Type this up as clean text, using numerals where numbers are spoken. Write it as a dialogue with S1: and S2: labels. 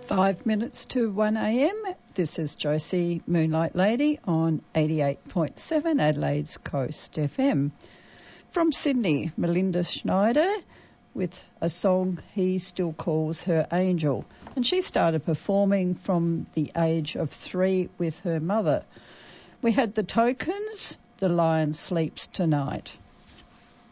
S1: 5 minutes to 1 a.m. This is Josie Moonlight Lady on 88.7 Adelaide's Coast FM. From Sydney, Melinda Schneider with a song He Still Calls Her Angel. And she started performing from the age of 3 with her mother. We had the Tokens, The Lion Sleeps Tonight.